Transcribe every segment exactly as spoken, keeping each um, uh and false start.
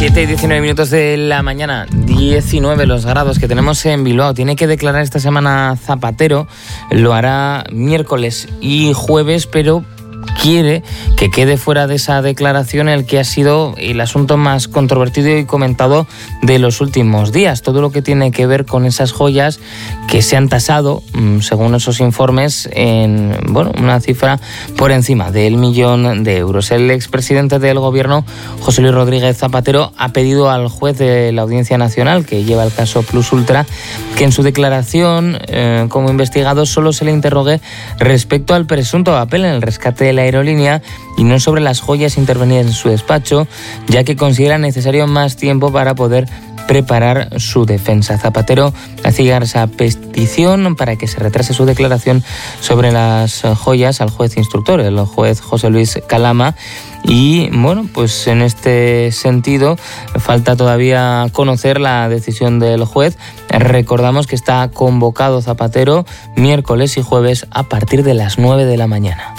siete y diecinueve minutos de la mañana, diecinueve los grados que tenemos en Bilbao. Tiene que declarar esta semana Zapatero, lo hará miércoles y jueves, pero quiere que quede fuera de esa declaración el que ha sido el asunto más controvertido y comentado de los últimos días. Todo lo que tiene que ver con esas joyas que se han tasado, según esos informes, en bueno, una cifra por encima del millón de euros. El expresidente del gobierno, José Luis Rodríguez Zapatero, ha pedido al juez de la Audiencia Nacional, que lleva el caso Plus Ultra, que en su declaración eh, como investigado solo se le interrogue respecto al presunto papel en el rescate de la aerolínea y no sobre las joyas intervenidas en su despacho, ya que considera necesario más tiempo para poder preparar su defensa. Zapatero hace llegar esa petición para que se retrase su declaración sobre las joyas al juez instructor, el juez José Luis Calama. Y bueno, pues en este sentido falta todavía conocer la decisión del juez. Recordamos que está convocado Zapatero miércoles y jueves a partir de las nueve de la mañana.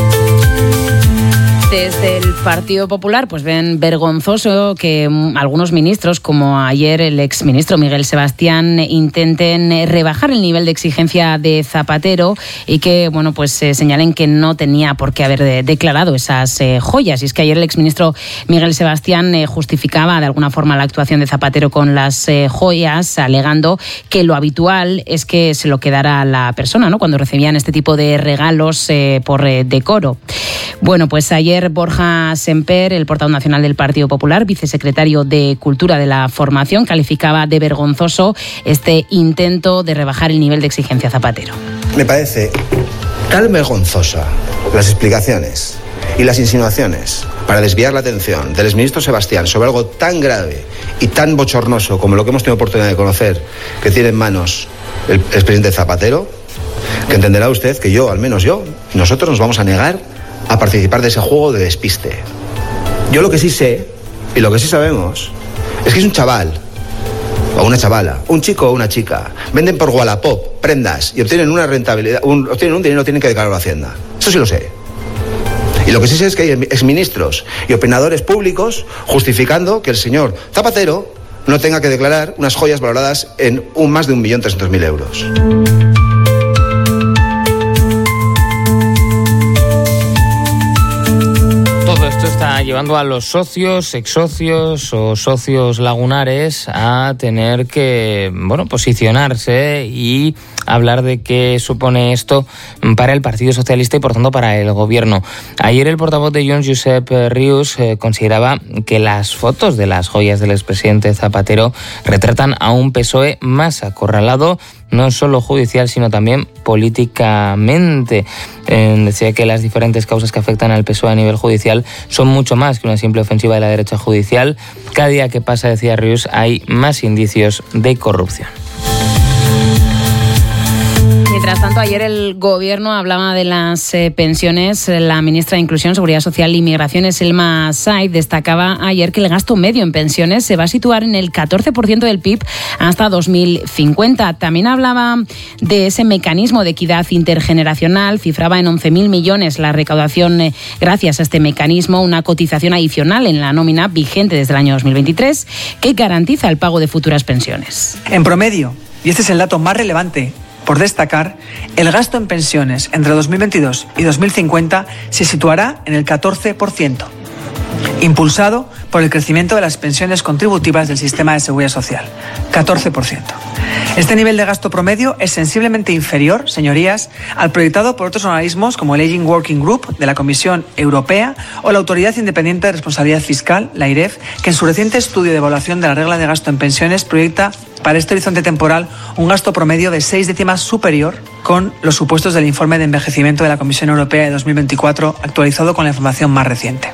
Desde el Partido Popular pues ven vergonzoso que algunos ministros, como ayer el exministro Miguel Sebastián, intenten rebajar el nivel de exigencia de Zapatero y que bueno pues eh, señalen que no tenía por qué haber de, declarado esas eh, joyas. Y es que ayer el exministro Miguel Sebastián eh, justificaba de alguna forma la actuación de Zapatero con las eh, joyas, alegando que lo habitual es que se lo quedara la persona, ¿no?, cuando recibían este tipo de regalos eh, por eh, decoro. Bueno, pues ayer Borja Semper, el portavoz nacional del Partido Popular, vicesecretario de Cultura de la Formación, calificaba de vergonzoso este intento de rebajar el nivel de exigencia a Zapatero. Me parece tan vergonzosa las explicaciones y las insinuaciones para desviar la atención del exministro Sebastián sobre algo tan grave y tan bochornoso como lo que hemos tenido oportunidad de conocer que tiene en manos el expresidente Zapatero, que entenderá usted que yo, al menos yo, nosotros nos vamos a negar a participar de ese juego de despiste. Yo lo que sí sé, y lo que sí sabemos, es que es un chaval, o una chavala, un chico o una chica, venden por Wallapop prendas y obtienen una rentabilidad, un, obtienen un dinero, tienen que declararlo a Hacienda. Eso sí lo sé. Y lo que sí sé es que hay exministros y opinadores públicos justificando que el señor Zapatero no tenga que declarar unas joyas valoradas en un más de un millón trescientos mil euros. Está llevando a los socios, ex-socios o socios lagunares a tener que, bueno, posicionarse y hablar de qué supone esto para el Partido Socialista y, por tanto, para el Gobierno. Ayer el portavoz de Junts, Josep Rius, eh, consideraba que las fotos de las joyas del expresidente Zapatero retratan a un P S O E más acorralado, no solo judicial, sino también políticamente. Eh, decía que las diferentes causas que afectan al P S O E a nivel judicial son mucho más que una simple ofensiva de la derecha judicial. Cada día que pasa, decía Rius, hay más indicios de corrupción. Mientras tanto, ayer el Gobierno hablaba de las eh, pensiones. La ministra de Inclusión, Seguridad Social y Migraciones, Elma Saiz, destacaba ayer que el gasto medio en pensiones se va a situar en el catorce por ciento del P I B hasta dos mil cincuenta. También hablaba de ese mecanismo de equidad intergeneracional. Cifraba en once mil millones la recaudación eh, gracias a este mecanismo, una cotización adicional en la nómina vigente desde el año dos mil veintitrés que garantiza el pago de futuras pensiones. En promedio, y este es el dato más relevante por destacar, el gasto en pensiones entre dos mil veintidós y dos mil cincuenta se situará en el catorce por ciento, impulsado por el crecimiento de las pensiones contributivas del sistema de seguridad social, catorce por ciento. Este nivel de gasto promedio es sensiblemente inferior, señorías, al proyectado por otros organismos como el Aging Working Group de la Comisión Europea o la Autoridad Independiente de Responsabilidad Fiscal, la I R E F, que en su reciente estudio de evaluación de la regla de gasto en pensiones proyecta para este horizonte temporal un gasto promedio de seis décimas superior con los supuestos del informe de envejecimiento de la Comisión Europea de dos mil veinticuatro, actualizado con la información más reciente.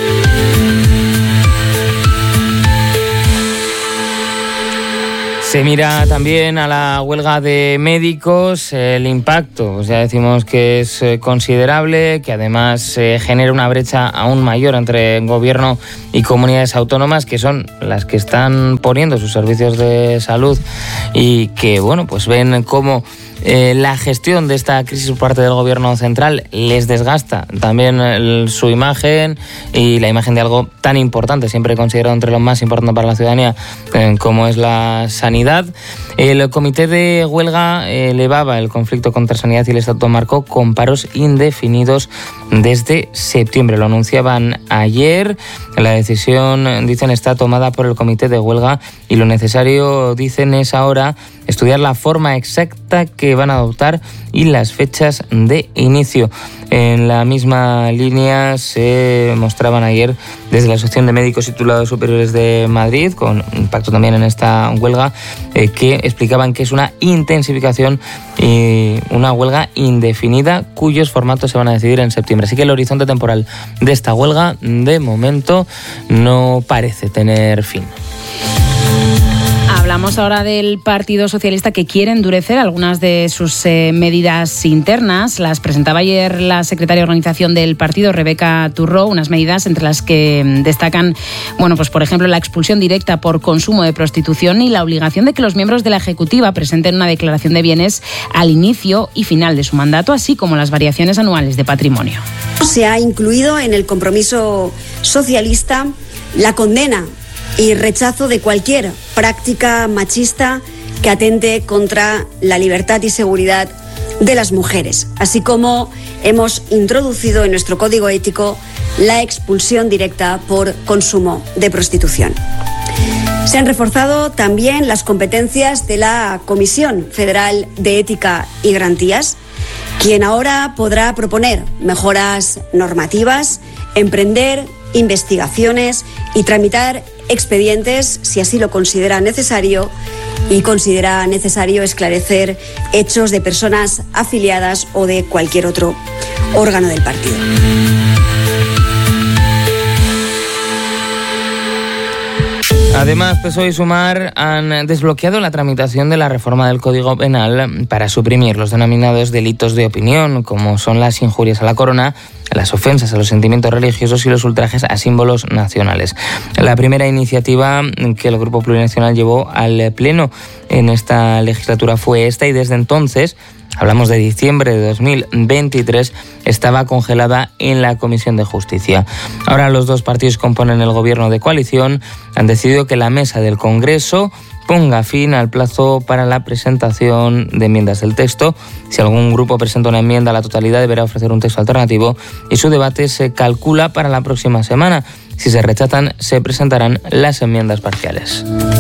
Se mira también a la huelga de médicos, el impacto, pues ya decimos que es considerable, que además eh, genera una brecha aún mayor entre gobierno y comunidades autónomas, que son las que están poniendo sus servicios de salud y que, bueno, pues ven cómo eh, la gestión de esta crisis por parte del gobierno central les desgasta también el, su imagen y la imagen de algo tan importante, siempre considerado entre lo más importante para la ciudadanía, eh, como es la sanidad. El comité de huelga eh, elevaba el conflicto contra sanidad y el Estado marcó con paros indefinidos desde septiembre. Lo anunciaban ayer. La decisión, dicen, está tomada por el comité de huelga y lo necesario, dicen, es ahora estudiar la forma exacta que van a adoptar y las fechas de inicio. En la misma línea se mostraban ayer desde la Asociación de Médicos y Titulados Superiores de Madrid, con impacto también en esta huelga, eh, que explicaban que es una intensificación y una huelga indefinida cuyos formatos se van a decidir en septiembre. Así que el horizonte temporal de esta huelga, de momento, no parece tener fin. Hablamos ahora del Partido Socialista, que quiere endurecer algunas de sus eh, medidas internas. Las presentaba ayer la secretaria de organización del partido, Rebeca Turró, unas medidas entre las que destacan, bueno, pues por ejemplo, la expulsión directa por consumo de prostitución y la obligación de que los miembros de la Ejecutiva presenten una declaración de bienes al inicio y final de su mandato, así como las variaciones anuales de patrimonio. Se ha incluido en el compromiso socialista la condena y rechazo de cualquier práctica machista que atente contra la libertad y seguridad de las mujeres, así como hemos introducido en nuestro código ético la expulsión directa por consumo de prostitución. Se han reforzado también las competencias de la Comisión Federal de Ética y Garantías, quien ahora podrá proponer mejoras normativas, emprender investigaciones y tramitar expedientes si así lo considera necesario y considera necesario esclarecer hechos de personas afiliadas o de cualquier otro órgano del partido. Además, P S O E y Sumar han desbloqueado la tramitación de la reforma del Código Penal para suprimir los denominados delitos de opinión, como son las injurias a la corona, las ofensas a los sentimientos religiosos y los ultrajes a símbolos nacionales. La primera iniciativa que el Grupo Plurinacional llevó al Pleno en esta legislatura fue esta, y desde entonces, hablamos de diciembre de dos mil veintitrés, estaba congelada en la Comisión de Justicia. Ahora los dos partidos que componen el gobierno de coalición han decidido que la mesa del Congreso ponga fin al plazo para la presentación de enmiendas del texto. Si algún grupo presenta una enmienda a la totalidad, deberá ofrecer un texto alternativo y su debate se calcula para la próxima semana. Si se rechazan, se presentarán las enmiendas parciales.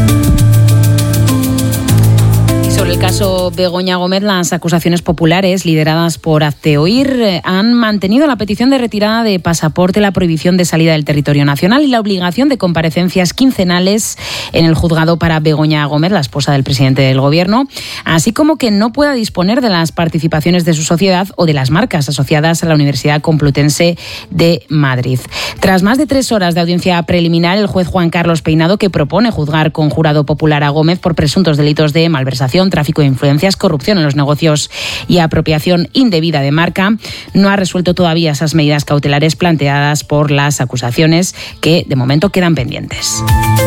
Sobre el caso Begoña Gómez, las acusaciones populares lideradas por Hazte Oír han mantenido la petición de retirada de pasaporte, la prohibición de salida del territorio nacional y la obligación de comparecencias quincenales en el juzgado para Begoña Gómez, la esposa del presidente del Gobierno, así como que no pueda disponer de las participaciones de su sociedad o de las marcas asociadas a la Universidad Complutense de Madrid. Tras más de tres horas de audiencia preliminar, el juez Juan Carlos Peinado, que propone juzgar con jurado popular a Gómez por presuntos delitos de malversación, tráfico de influencias, corrupción en los negocios y apropiación indebida de marca, no ha resuelto todavía esas medidas cautelares planteadas por las acusaciones, que de momento quedan pendientes.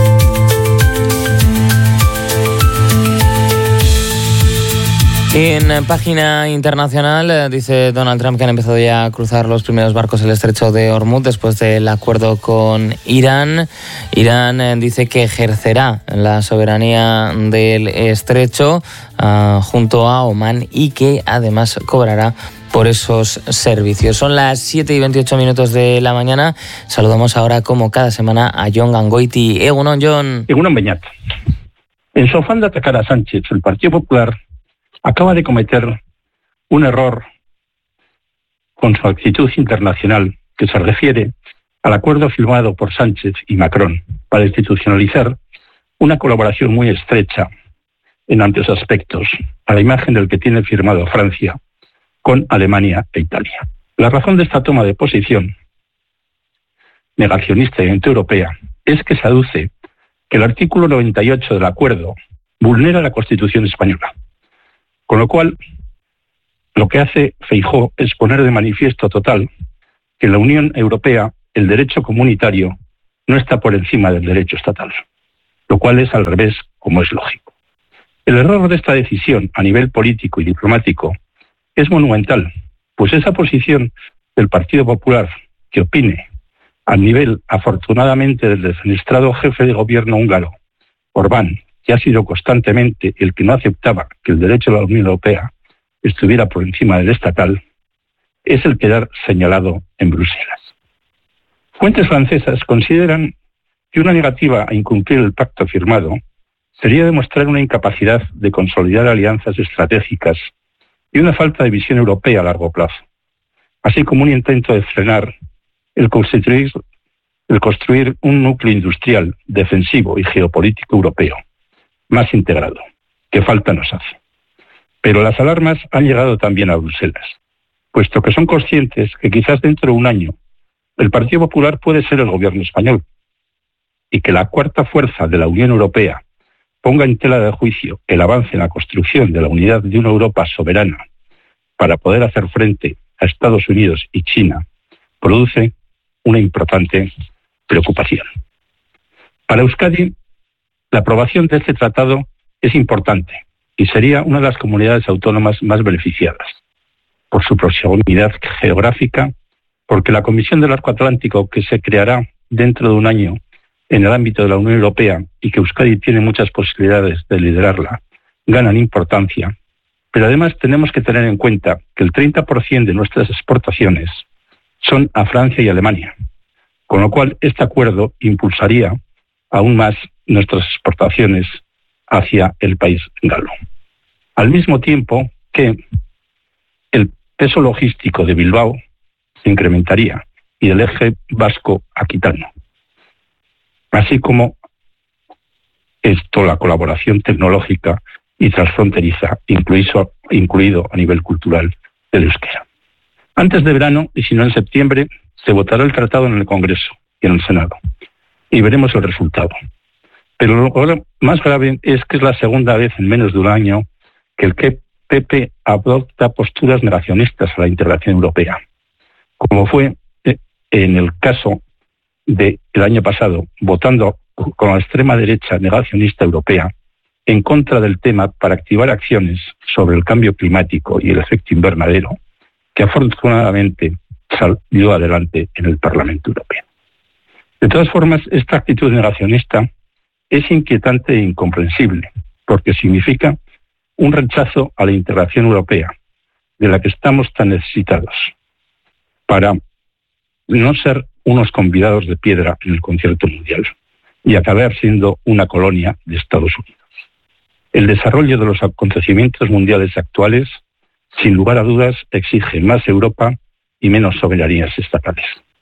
En página internacional dice Donald Trump que han empezado ya a cruzar los primeros barcos el estrecho de Hormuz después del acuerdo con Irán. Irán dice que ejercerá la soberanía del estrecho uh, junto a Omán y que además cobrará por esos servicios. Son las siete y veintiocho minutos de la mañana. Saludamos ahora, como cada semana, a Jon Gangoiti. Egunon, Jon. Egunon, Beñat. En su afán de atacar a Sánchez, el Partido Popular acaba de cometer un error con su actitud internacional que se refiere al acuerdo firmado por Sánchez y Macron para institucionalizar una colaboración muy estrecha en amplios aspectos, a la imagen del que tiene firmado Francia con Alemania e Italia. La razón de esta toma de posición negacionista y antieuropea es que se aduce que el artículo noventa y ocho del acuerdo vulnera la Constitución española. Con lo cual, lo que hace Feijóo es poner de manifiesto total que en la Unión Europea el derecho comunitario no está por encima del derecho estatal, lo cual es al revés, como es lógico. El error de esta decisión a nivel político y diplomático es monumental, pues esa posición del Partido Popular que opine a nivel, afortunadamente, del defenestrado jefe de gobierno húngaro, Orbán, que ha sido constantemente el que no aceptaba que el derecho de la Unión Europea estuviera por encima del estatal, es el quedar señalado en Bruselas. Fuentes francesas consideran que una negativa a incumplir el pacto firmado sería demostrar una incapacidad de consolidar alianzas estratégicas y una falta de visión europea a largo plazo, así como un intento de frenar el construir, el construir un núcleo industrial, defensivo y geopolítico europeo más integrado, que falta nos hace. Pero las alarmas han llegado también a Bruselas, puesto que son conscientes que quizás dentro de un año el Partido Popular puede ser el gobierno español y que la cuarta fuerza de la Unión Europea ponga en tela de juicio el avance en la construcción de la unidad de una Europa soberana para poder hacer frente a Estados Unidos y China, produce una importante preocupación. Para Euskadi, la aprobación de este tratado es importante y sería una de las comunidades autónomas más beneficiadas por su proximidad geográfica, porque la Comisión del Arco Atlántico, que se creará dentro de un año en el ámbito de la Unión Europea y que Euskadi tiene muchas posibilidades de liderarla, ganan importancia. Pero además tenemos que tener en cuenta que el treinta por ciento de nuestras exportaciones son a Francia y Alemania, con lo cual este acuerdo impulsaría aún más nuestras exportaciones hacia el país galo. Al mismo tiempo que el peso logístico de Bilbao se incrementaría y del eje vasco-aquitano, así como esto, la colaboración tecnológica y transfronteriza, incluido, incluido a nivel cultural del euskera. Antes de verano, y si no en septiembre, se votará el tratado en el Congreso y en el Senado, y veremos el resultado. Pero lo más grave es que es la segunda vez en menos de un año que el P P adopta posturas negacionistas a la integración europea, como fue en el caso del año pasado, votando con la extrema derecha negacionista europea en contra del tema para activar acciones sobre el cambio climático y el efecto invernadero, que afortunadamente salió adelante en el Parlamento Europeo. De todas formas, esta actitud negacionista es inquietante e incomprensible, porque significa un rechazo a la integración europea, de la que estamos tan necesitados, para no ser unos convidados de piedra en el concierto mundial y acabar siendo una colonia de Estados Unidos. El desarrollo de los acontecimientos mundiales actuales, sin lugar a dudas, exige más Europa y menos soberanías estatales.